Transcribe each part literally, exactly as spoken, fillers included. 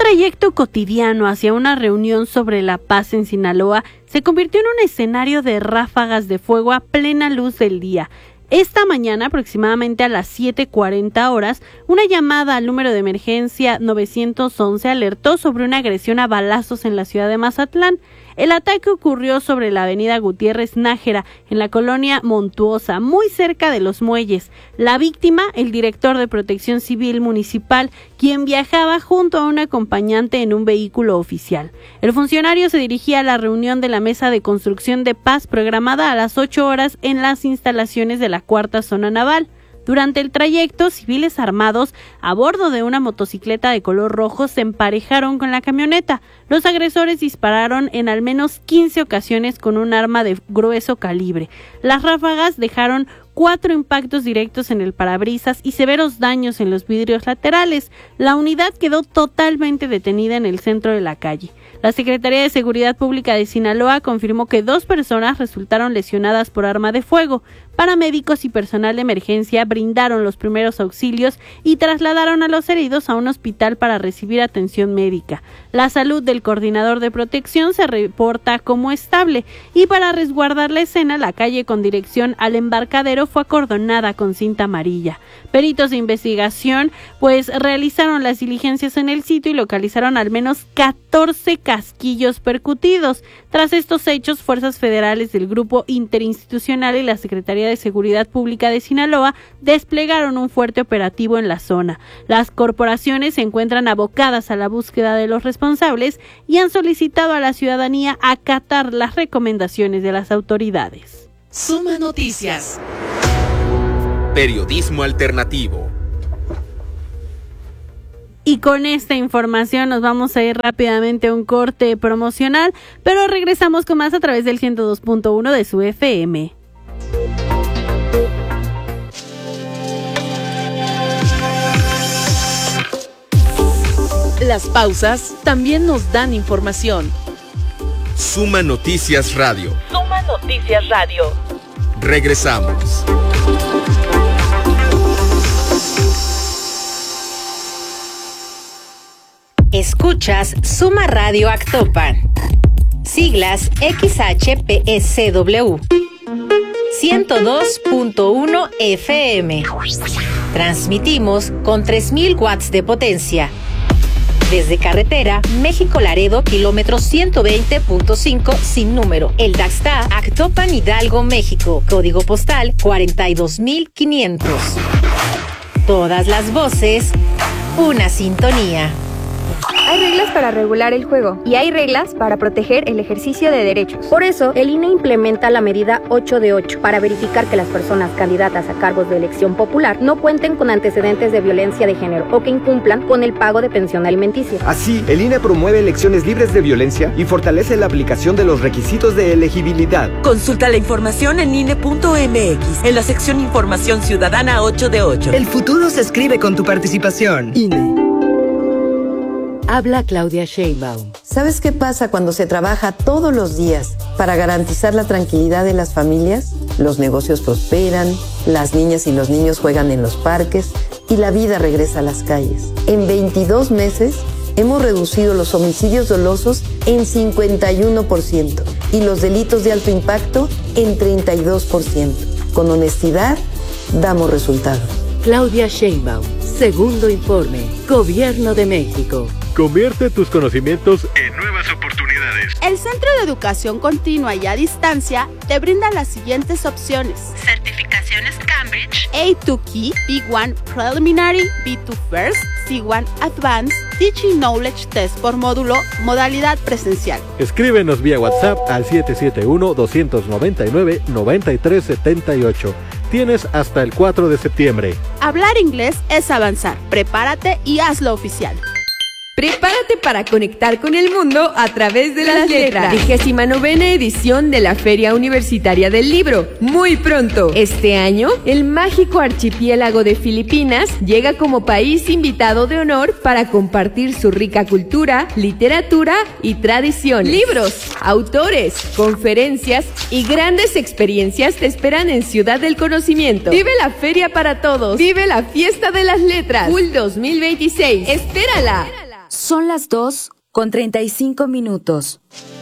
trayecto cotidiano hacia una reunión sobre la paz en Sinaloa se convirtió en un escenario de ráfagas de fuego a plena luz del día. Esta mañana, aproximadamente a las siete cuarenta horas, una llamada al número de emergencia nueve once alertó sobre una agresión a balazos en la ciudad de Mazatlán. El ataque ocurrió sobre la avenida Gutiérrez Nájera, en la colonia Montuosa, muy cerca de los muelles. La víctima, el director de Protección Civil Municipal, quien viajaba junto a un acompañante en un vehículo oficial. El funcionario se dirigía a la reunión de la Mesa de Construcción de Paz programada a las ocho horas en las instalaciones de la Cuarta Zona Naval. Durante el trayecto, civiles armados a bordo de una motocicleta de color rojo se emparejaron con la camioneta. Los agresores dispararon en al menos quince ocasiones con un arma de grueso calibre. Las ráfagas dejaron cuatro impactos directos en el parabrisas y severos daños en los vidrios laterales. La unidad quedó totalmente detenida en el centro de la calle. La Secretaría de Seguridad Pública de Sinaloa confirmó que dos personas resultaron lesionadas por arma de fuego. Paramédicos y personal de emergencia brindaron los primeros auxilios y trasladaron a los heridos a un hospital para recibir atención médica. La salud del coordinador de protección se reporta como estable y para resguardar la escena, la calle con dirección al embarcadero fue acordonada con cinta amarilla. Peritos de investigación pues realizaron las diligencias en el sitio y localizaron al menos catorce casquillos percutidos. Tras estos hechos, fuerzas federales del Grupo Interinstitucional y la Secretaría de Seguridad Pública de Sinaloa desplegaron un fuerte operativo en la zona. Las corporaciones se encuentran abocadas a la búsqueda de los responsables y han solicitado a la ciudadanía acatar las recomendaciones de las autoridades. Suma Noticias. Periodismo alternativo. Y con esta información nos vamos a ir rápidamente a un corte promocional, pero regresamos con más a través del ciento dos punto uno de su F M. Las pausas también nos dan información. Suma Noticias Radio. Suma Noticias Radio. Regresamos. Escuchas Suma Radio Actopan. Siglas X H P S W. ciento dos punto uno F M. Transmitimos con tres mil watts de potencia. Desde carretera México-Laredo, kilómetro ciento veinte punto cinco sin número. El Daxta, Actopan, Hidalgo, México. Código postal cuarenta y dos mil quinientos. Todas las voces, una sintonía. Hay reglas para regular el juego y hay reglas para proteger el ejercicio de derechos. Por eso, el I N E implementa la medida ocho de ocho para verificar que las personas candidatas a cargos de elección popular no cuenten con antecedentes de violencia de género o que incumplan con el pago de pensión alimenticia. Así, el I N E promueve elecciones libres de violencia y fortalece la aplicación de los requisitos de elegibilidad. Consulta la información en I N E punto M X, en la sección Información Ciudadana ocho de ocho. El futuro se escribe con tu participación. I N E. Habla Claudia Sheinbaum. ¿Sabes qué pasa cuando se trabaja todos los días para garantizar la tranquilidad de las familias? Los negocios prosperan, las niñas y los niños juegan en los parques y la vida regresa a las calles. En veintidós meses hemos reducido los homicidios dolosos en cincuenta y uno por ciento y los delitos de alto impacto en treinta y dos por ciento. Con honestidad, damos resultados. Claudia Sheinbaum, segundo informe, Gobierno de México. Convierte tus conocimientos en nuevas oportunidades. El Centro de Educación Continua y a Distancia te brinda las siguientes opciones: certificaciones Cambridge, A dos Key, B uno Preliminary, B dos First, C uno Advanced, Teaching Knowledge Test por módulo, modalidad presencial. Escríbenos vía WhatsApp al siete siete uno, dos nueve nueve, nueve tres siete ocho. Tienes hasta el cuatro de septiembre. Hablar inglés es avanzar. Prepárate y hazlo oficial. Prepárate para conectar con el mundo a través de las letras. Vigésima novena edición de la Feria Universitaria del Libro. Muy pronto. Este año, el mágico archipiélago de Filipinas llega como país invitado de honor para compartir su rica cultura, literatura y tradiciones. Libros, autores, conferencias y grandes experiencias te esperan en Ciudad del Conocimiento. Vive la feria para todos. Vive la fiesta de las letras. U L dos mil veintiséis. Espérala. Son las dos con treinta y cinco minutos.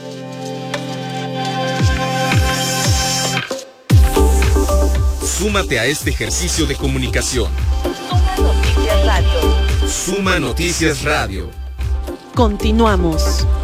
Súmate a este ejercicio de comunicación. Suma Noticias Radio. Suma Noticias Radio. Continuamos.